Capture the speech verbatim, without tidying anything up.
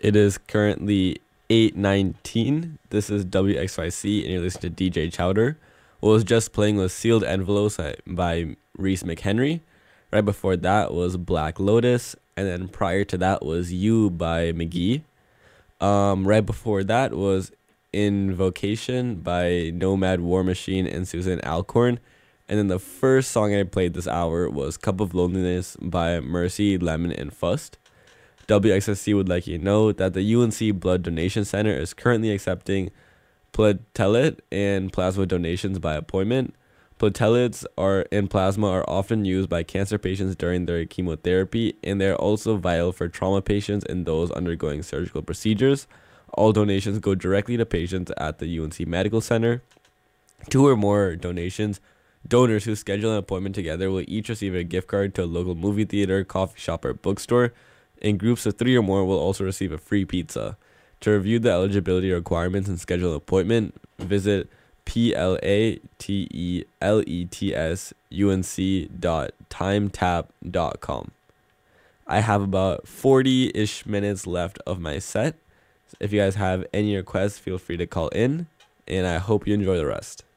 It is currently eight nineteen. This is W X Y C, and you're listening to D J Chowder. What was just playing was Sealed Envelopes by by Reese McHenry. Right before that was Black Lotus, and then prior to that was You by McGee. Um, right before that was Invocation by Nomad War Machine and Susan Alcorn. And then the first song I played this hour was Cup of Loneliness by Mercy, Lemon, and Fust. W X S C would like you to know that the U N C Blood Donation Center is currently accepting platelet and plasma donations by appointment. Platelets are and plasma are often used by cancer patients during their chemotherapy, and they are also vital for trauma patients and those undergoing surgical procedures. All donations go directly to patients at the U N C Medical Center. Two or more donations donors who schedule an appointment together will each receive a gift card to a local movie theater, coffee shop, or bookstore. In groups of three or more will also receive a free pizza. To review the eligibility requirements and schedule an appointment, visit P-L-A-T-E-L-E-T-S-U-N-C dot timetap dot com. I have about forty-ish minutes left of my set. If you guys have any requests, feel free to call in, and I hope you enjoy the rest.